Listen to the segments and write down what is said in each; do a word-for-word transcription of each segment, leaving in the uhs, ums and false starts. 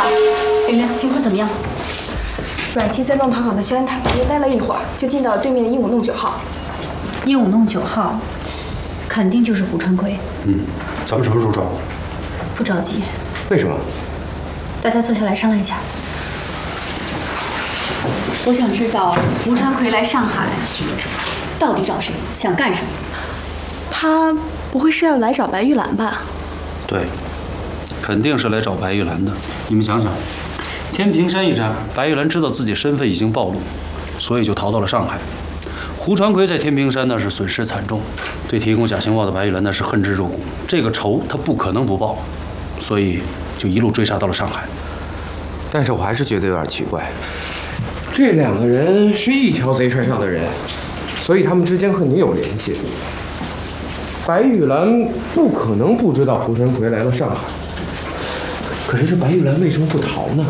长，林亮，情况怎么样？ 阮七在弄堂口的消烟台旁边待了一会儿，就进到了对面的鹦鹉弄九号。 鹦鹉弄九号，肯定就是胡川魁。 嗯，咱们什么时候找？ 不着急。 为什么？ 大家坐下来商量一下。我想知道胡川魁来上海，到底找谁？想干什么？ 他不会是要来找白玉兰吧？ 对，肯定是来找白玉兰的。你们想想，天平山一战，白玉兰知道自己身份已经暴露，所以就逃到了上海。胡传魁在天平山那是损失惨重，对提供假情报的白玉兰那是恨之入骨。这个仇他不可能不报，所以就一路追杀到了上海。 但是我还是觉得有点奇怪，这两个人是一条贼船上的人，所以他们之间肯定有联系。白玉兰不可能不知道胡传魁来了上海，可是这白玉兰为什么不逃呢？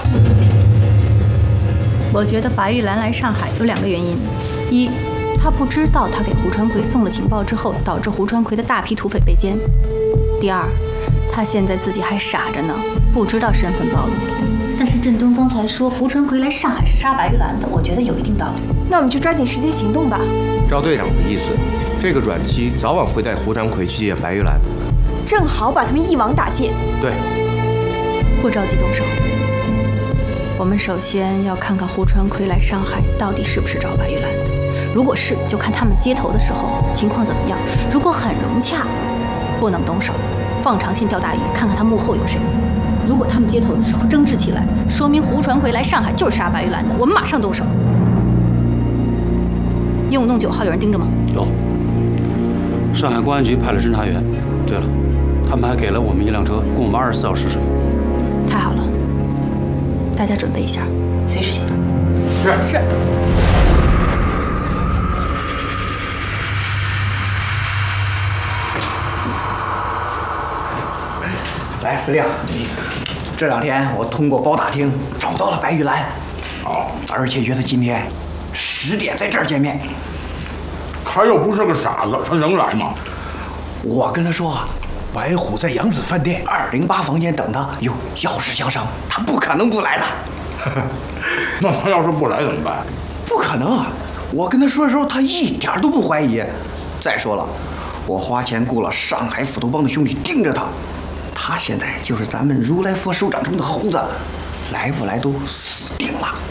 我觉得白玉兰来上海有两个原因：一，她不知道她给胡传魁送了情报之后，导致胡传魁的大批土匪被歼；第二，她现在自己还傻着呢，不知道身份暴露。但是振东刚才说胡传魁来上海是杀白玉兰的，我觉得有一定道理。 那我们就抓紧时间行动吧。 赵队长的意思，这个阮七早晚会带胡传魁去见白玉兰， 正好把他们一网打尽。 对， 不着急动手。我们首先要看看胡传魁来上海到底是不是找白玉兰的。如果是，就看他们接头的时候情况怎么样。如果很融洽，不能动手，放长线钓大鱼，看看他幕后有谁。如果他们接头的时候争执起来，说明胡传魁来上海就是杀白玉兰的，我们马上动手。鹦鹉弄九号有人盯着吗？ 有。上海公安局派了侦查员。对了，他们还给了我们一辆车，供我们二十四小时使用。 太好了，大家准备一下，随时行动。 是是。 来，司令，这两天我通过包打听找到了白玉兰，哦，而且约她今天十点在这儿见面。 他又不是个傻子，他能来吗？ 我跟他说，白虎在扬子饭店二零八房间等他，有要事相商，他不可能不来的。 那他要是不来怎么办？ 不可能啊！我跟他说的时候，他一点都不怀疑。再说了，我花钱雇了上海斧头帮的兄弟盯着他。他现在就是咱们如来佛手掌中的猴子，来不来都死定了。